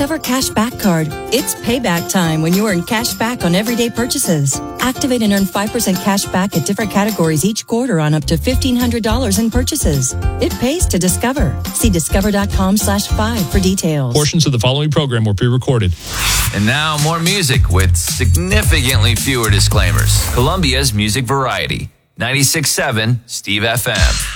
Discover Cash Back Card. It's payback time when you earn cash back on everyday purchases. Activate and earn 5% cash back at different categories each quarter on up to $1,500 in purchases. It pays to Discover. See discover.com/5 for details. Portions of the following program were pre-recorded. And now more music with significantly fewer disclaimers. Columbia's Music Variety. 96.7 Steve FM.